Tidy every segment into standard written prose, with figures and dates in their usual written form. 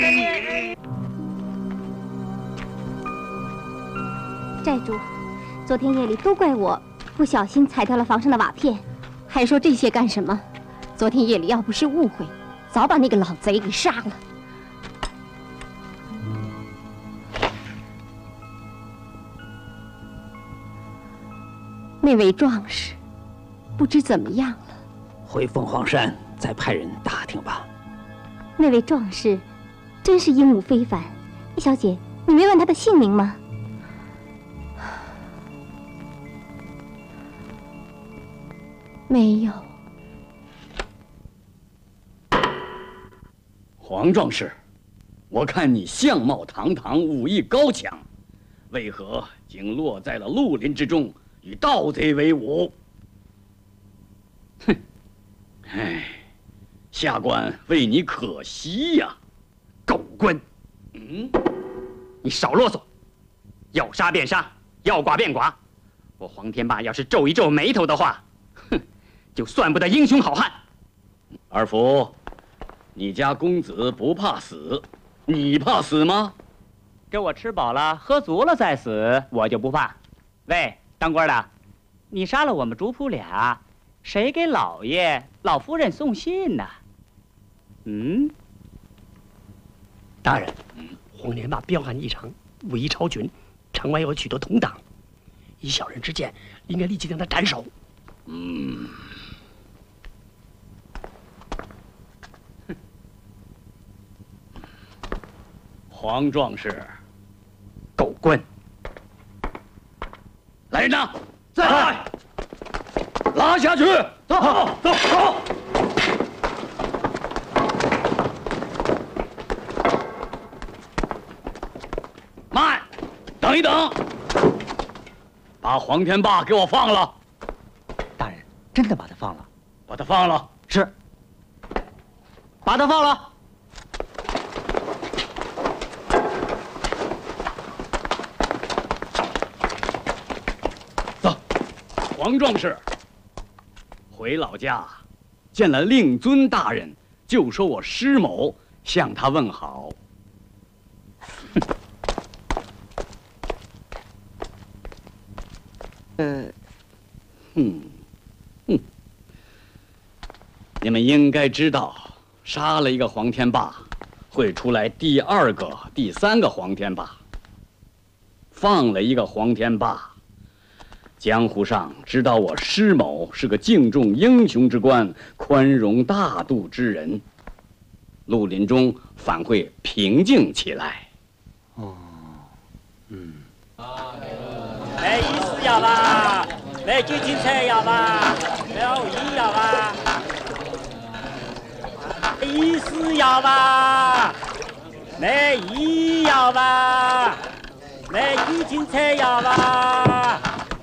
你！ 寨主，昨天夜里都怪我不小心踩掉了房上的瓦片，还说这些干什么？昨天夜里要不是误会，早把那个老贼给杀了。那位壮士不知怎么样了。 回凤凰山再派人打听吧。 那位壮士真是英武非凡。叶小姐，你没问他的姓名吗？没有。 黄壮士，我看你相貌堂堂，武艺高强，为何竟落在了绿林之中，与盗贼为伍？哼！哎，下官为你可惜呀！ 狗官！你少啰嗦，要杀便杀，要剐便剐。我黄天霸要是皱一皱眉头的话，哼，就算不得英雄好汉。 二福，你家公子不怕死，你怕死吗？ 这我吃饱了喝足了再死，我就不怕。喂，当官的，你杀了我们主仆俩，谁给老爷、老夫人送信呢？ 大人，黄天霸彪悍异常，武艺超群，城外有许多同党，以小人之见，应该立即将他斩首。 黄壮士， 狗官！ 来人呐，在！拉下去！走！慢，等一等，把黄天霸给我放了。 大人，真的把他放了？ 把他放了。 是。把他放了。 走，黄壮士，回老家，见了令尊大人，就说我施某向他问好。你们应该知道，杀了一个黄天霸，会出来第二个、第三个黄天霸；放了一个黄天霸，江湖上知道我施某是个敬重英雄之官、宽容大度之人，绿林中反会平静起来。 来一丝要吧，来九斤菜要吧，来5一要吧，一丝要吧，来1要吧，来9斤菜要吧。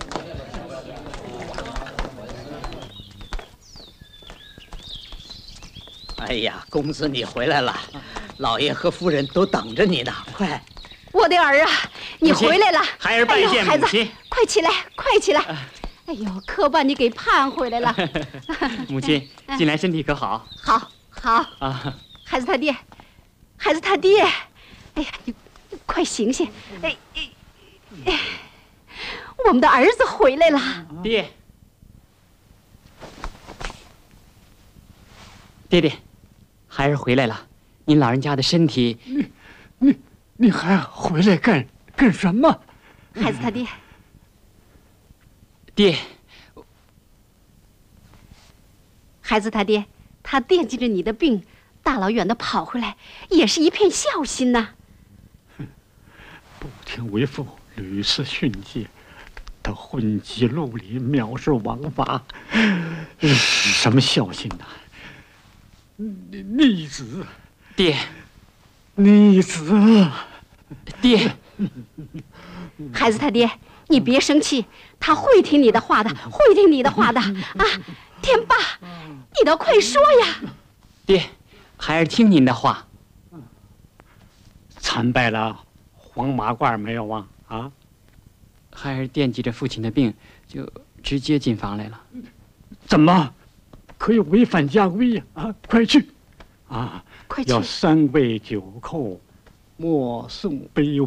哎呀，公子你回来了，老爷和夫人都等着你呢，快！ 我的儿啊，你回来了！ 孩儿拜见母亲。 快起来，快起来！哎呦，可把你给盼回来了。 母亲，近来身体可好？ 好啊，孩子他爹，孩子他爹，哎呀，你快醒醒！哎，我们的儿子回来了。 爹，爹爹，孩儿回来了。您老人家的身体， 你还回来干什么？ 孩子他爹， 爹， 孩子他爹，他惦记着你的病，大老远的跑回来，也是一片孝心呐。 不听为父屡次训诫，他混迹绿林，藐视王法，什么孝心呐？逆子， 爹， 逆子， 爹， 孩子他爹，你别生气，他会听你的话的，会听你的话的啊！天霸，你倒快说呀！ 爹，孩儿听您的话。 参拜了黄马褂没有啊？啊！ 孩儿惦记着父亲的病，就直接进房来了。 怎么可以违反家规呀？啊，快去！ 啊， 快去要3跪9叩，莫送悲